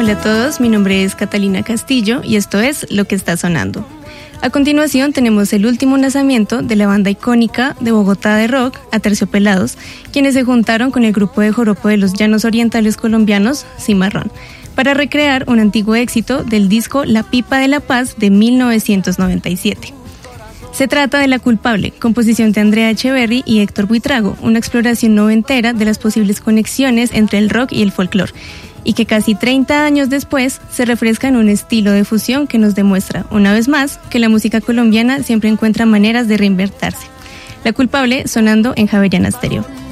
Hola a todos, mi nombre es Catalina Castillo y esto es Lo que está sonando. A continuación tenemos el último lanzamiento de la banda icónica de Bogotá de rock, Aterciopelados, quienes se juntaron con el grupo de joropo de los llanos orientales colombianos, Cimarrón, para recrear un antiguo éxito del disco La Pipa de la Paz de 1997. Se trata de La Culpable, composición de Andrea Echeverry y Héctor Buitrago, una exploración noventera de las posibles conexiones entre el rock y el folclore, y que casi 30 años después se refresca en un estilo de fusión que nos demuestra, una vez más, que la música colombiana siempre encuentra maneras de reinventarse. La Culpable sonando en Javeriana Stereo.